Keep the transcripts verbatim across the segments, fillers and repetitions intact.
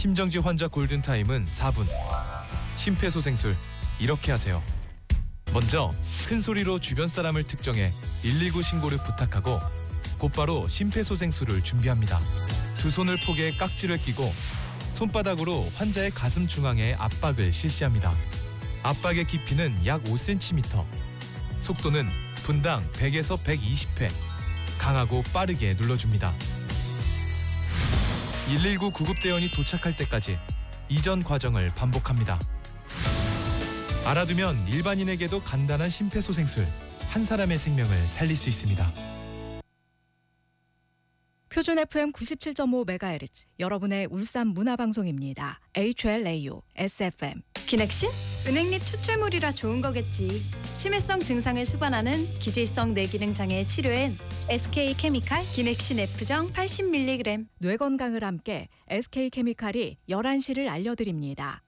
심정지 환자 골든타임은 사 분. 심폐소생술 이렇게 하세요. 먼저 큰 소리로 주변 사람을 특정해 일일구 신고를 부탁하고 곧바로 심폐소생술을 준비합니다. 두 손을 포개 깍지를 끼고 손바닥으로 환자의 가슴 중앙에 압박을 실시합니다. 압박의 깊이는 약 오 센티미터. 속도는 분당 백에서 백이십 회. 강하고 빠르게 눌러줍니다. 일일구 구급대원이 도착할 때까지 이전 과정을 반복합니다. 알아두면 일반인에게도 간단한 심폐소생술, 한 사람의 생명을 살릴 수 있습니다. 표준 에프엠 구십칠 점 오 메가헤르츠 여러분의 울산 문화방송입니다. 에이치엘에이유 에스에프엠. 기넥신? 은행잎 추출물이라 좋은 거겠지. 치매성 증상을 수반하는 기질성 뇌기능 장애 치료엔 에스케이케미칼 기넥신 F정 팔십 밀리그램. 뇌 건강을 함께 에스케이케미칼이 열한 시를 알려드립니다.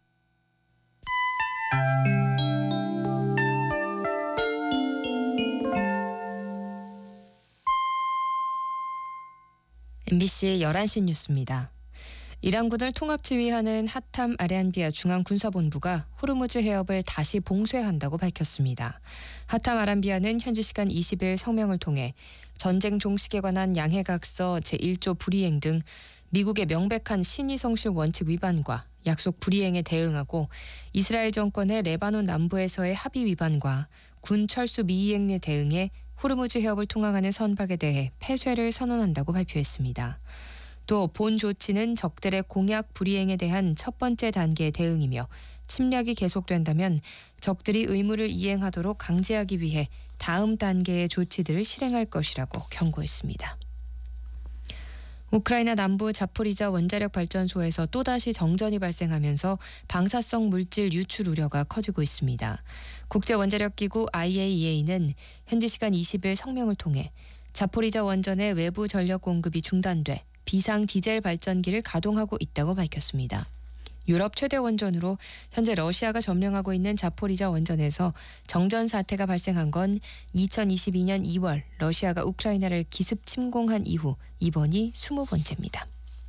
엠비씨 열한 시 뉴스입니다. 이란군을 통합지휘하는 하탐 아란비아 중앙군사본부가 호르무즈 해협을 다시 봉쇄한다고 밝혔습니다. 하탐 아란비아는 현지 시간 이십 일 성명을 통해 전쟁 종식에 관한 양해각서 제일 조 불이행 등 미국의 명백한 신의성실 원칙 위반과 약속 불이행에 대응하고 이스라엘 정권의 레바논 남부에서의 합의 위반과 군 철수 미이행에 대응해 호르무즈 해협을 통항하는 선박에 대해 폐쇄를 선언한다고 발표했습니다. 또 본 조치는 적들의 공약 불이행에 대한 첫 번째 단계의 대응이며 침략이 계속된다면 적들이 의무를 이행하도록 강제하기 위해 다음 단계의 조치들을 실행할 것이라고 경고했습니다. 우크라이나 남부 자포리자 원자력 발전소에서 또다시 정전이 발생하면서 방사성 물질 유출 우려가 커지고 있습니다. 국제원자력기구 아이에이이에이는 현지 시간 이십 일 성명을 통해 자포리자 원전의 외부 전력 공급이 중단돼 비상 디젤 발전기를 가동하고 있다고 밝혔습니다. 유럽 최대 원전으로 현재 러시아가 점령하고 있는 자포리자 원전에서 정전 사태가 발생한 건 이천이십이 년 이월 러시아가 우크라이나를 기습 침공한 이후 이번이 스무 번째입니다.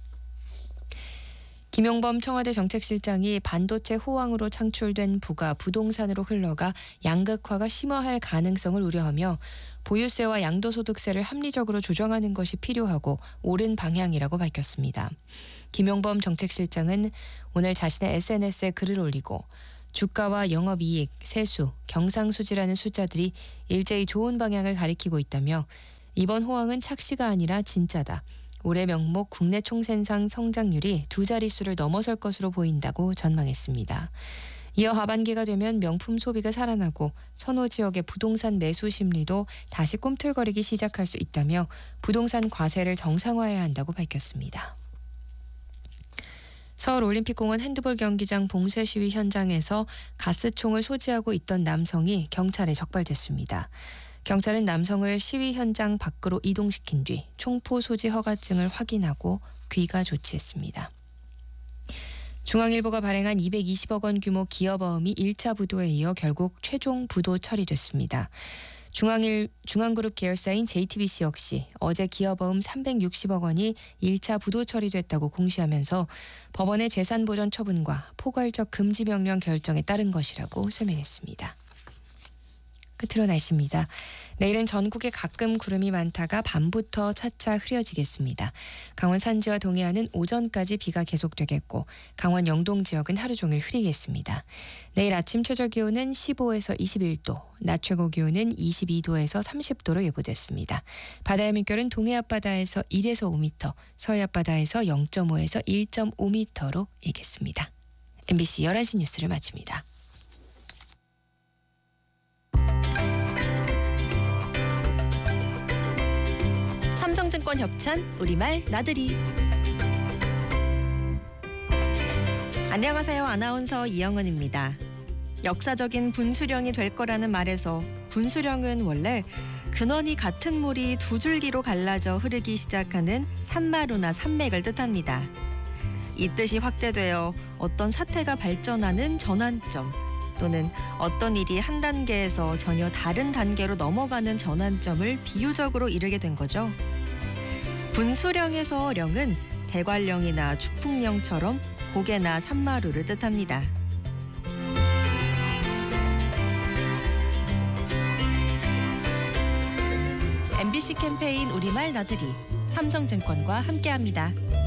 김용범 청와대 정책실장이 반도체 호황으로 창출된 부가 부동산으로 흘러가 양극화가 심화할 가능성을 우려하며 보유세와 양도소득세를 합리적으로 조정하는 것이 필요하고 옳은 방향이라고 밝혔습니다. 김용범 정책실장은 오늘 자신의 에스엔에스에 글을 올리고 주가와 영업이익, 세수, 경상수지라는 숫자들이 일제히 좋은 방향을 가리키고 있다며 이번 호황은 착시가 아니라 진짜다. 올해 명목 국내 총생산 성장률이 두 자릿수를 넘어설 것으로 보인다고 전망했습니다. 이어 하반기가 되면 명품 소비가 살아나고 선호 지역의 부동산 매수 심리도 다시 꿈틀거리기 시작할 수 있다며 부동산 과세를 정상화해야 한다고 밝혔습니다. 서울올림픽공원 핸드볼 경기장 봉쇄 시위 현장에서 가스총을 소지하고 있던 남성이 경찰에 적발됐습니다. 경찰은 남성을 시위 현장 밖으로 이동시킨 뒤 총포 소지 허가증을 확인하고 귀가 조치했습니다. 중앙일보가 발행한 이백이십억 원 규모 기업어음이 일 차 부도에 이어 결국 최종 부도 처리됐습니다. 중앙일, 중앙그룹 계열사인 제이티비씨 역시 어제 기업어음 삼백육십억 원이 일 차 부도 처리됐다고 공시하면서 법원의 재산보전 처분과 포괄적 금지 명령 결정에 따른 것이라고 설명했습니다. 끝으로 날씨입니다. 내일은 전국에 가끔 구름이 많다가 밤부터 차차 흐려지겠습니다. 강원 산지와 동해안은 오전까지 비가 계속되겠고 강원 영동 지역은 하루 종일 흐리겠습니다. 내일 아침 최저 기온은 십오에서 이십일 도, 낮 최고 기온은 이십이 도에서 삼십 도로 예보됐습니다. 바다의 물결은 동해 앞바다에서 일에서 오 미터, 서해 앞바다에서 영 점 오에서 일 점 오 미터로 일겠습니다. 엠비씨 열한 시 뉴스를 마칩니다. 삼성증권 협찬 우리말 나들이. 안녕하세요. 아나운서 이영은입니다. 역사적인 분수령이 될 거라는 말에서 분수령은 원래 근원이 같은 물이 두 줄기로 갈라져 흐르기 시작하는 산마루나 산맥을 뜻합니다. 이 뜻이 확대되어 어떤 사태가 발전하는 전환점 또는 어떤 일이 한 단계에서 전혀 다른 단계로 넘어가는 전환점을 비유적으로 이르게 된 거죠. 분수령에서 령은 대관령이나 주풍령처럼 고개나 산마루를 뜻합니다. 엠비씨 캠페인 우리말 나들이 삼성증권과 함께합니다.